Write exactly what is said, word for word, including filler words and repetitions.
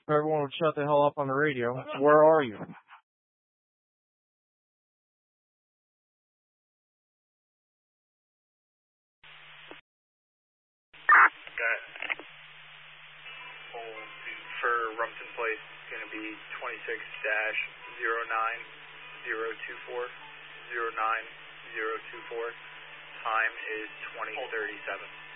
Everyone would shut the hell up on the radio. Where are you? For Rumson Place, it's going to be twenty-six dash zero nine zero two four, zero nine zero two four. Time is twenty thirty-seven.